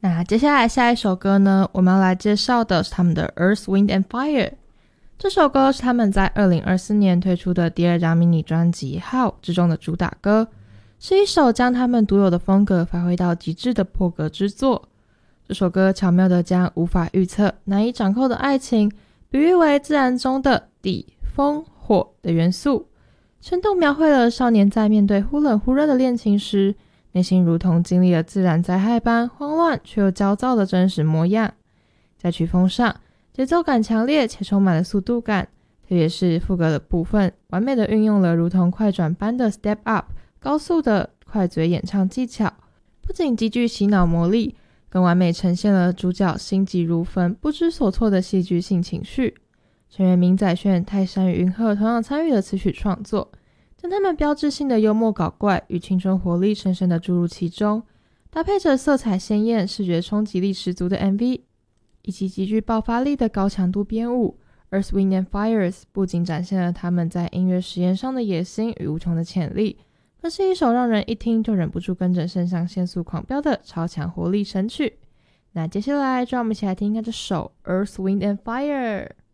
那接下来下一首歌呢，我们要来介绍的是他们的 Earth, Wind and Fire。 这首歌是他们在2024年推出的第2张迷你专辑 How 之中的主打歌，是一首将他们独有的风格发挥到极致的破格之作。这首歌巧妙地将无法预测、难以掌控的爱情比喻为自然中的地、风、火的元素，生动描绘了少年在面对忽冷忽热的恋情时，内心如同经历了自然灾害般慌乱却又焦躁的真实模样。在曲风上，节奏感强烈且充满了速度感，特别是副歌的部分，完美的运用了如同快转般的 step up 高速的快嘴演唱技巧，不仅极具洗脑魔力，更完美呈现了主角心急如焚、不知所措的戏剧性情绪。成员明宰炫、泰山与云鹤同样参与了词曲创作，将他们标志性的幽默搞怪与青春活力深深地注入其中，搭配着色彩鲜艳、视觉冲击力十足的 MV， 以及极具爆发力的高强度编舞， Earth, Wind and Fire 不仅展现了他们在音乐实验上的野心与无穷的潜力，更是一首让人一听就忍不住跟着肾上腺素狂飙的超强活力神曲。那接下来就让我们一起来听一下这首 Earth, Wind and Fire。